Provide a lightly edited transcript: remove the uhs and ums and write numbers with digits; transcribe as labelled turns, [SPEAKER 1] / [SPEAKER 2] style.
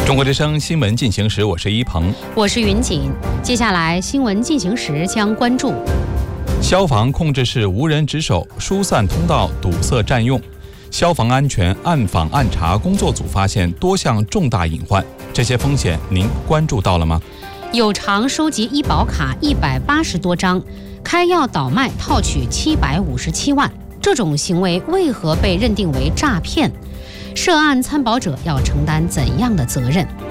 [SPEAKER 1] 中国之声新闻进行时，我是一鹏，
[SPEAKER 2] 我是云锦。接下来新闻进行时将关注：
[SPEAKER 1] 消防控制室无人值守，疏散通道堵塞占用；消防安全暗访暗查工作组发现多项重大隐患，这些风险您关注到了吗？
[SPEAKER 2] 有偿收集医保卡180多张，开药倒卖套取757万，这种行为为何被认定为诈骗？涉案参保者要承担怎样的责任？